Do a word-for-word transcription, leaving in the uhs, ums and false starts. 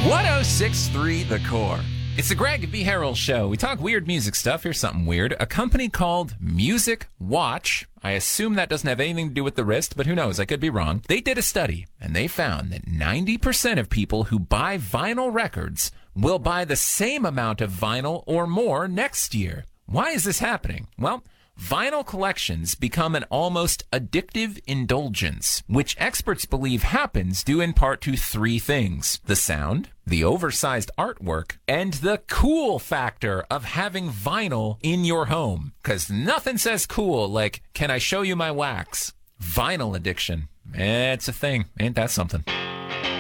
one oh six point three The Core. It's the Greg V. Harrell Show. We talk weird music stuff. Here's something weird. A company called Music Watch, I assume that doesn't have anything to do with the wrist, but who knows? I could be wrong. They did a study, and they found that ninety percent of people who buy vinyl records will buy the same amount of vinyl or more next year. Why is this happening? Well, vinyl collections become an almost addictive indulgence, which experts believe happens due in part to three things: the sound, the oversized artwork, and the cool factor of having vinyl in your home. Because nothing says cool like, can I show you my wax? Vinyl addiction. It's a thing. Ain't that something?